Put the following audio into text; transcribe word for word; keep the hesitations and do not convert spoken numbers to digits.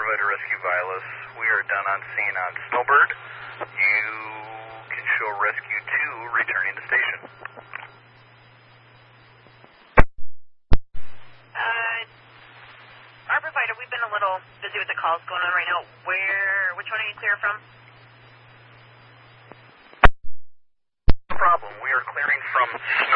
Firefighter Rescue Vilas. We are done on scene on Snowbird. You can show Rescue two returning to station. Uh, Firefighter, we've been a little busy with the calls going on right now. Where, which one are you clear from? No problem. We are clearing from